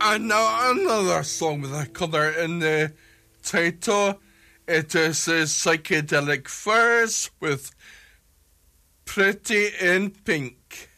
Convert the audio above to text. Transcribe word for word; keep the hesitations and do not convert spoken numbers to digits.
And now another song with a colour in the title. It is uh, Psychedelic Furs with Pretty in Pink.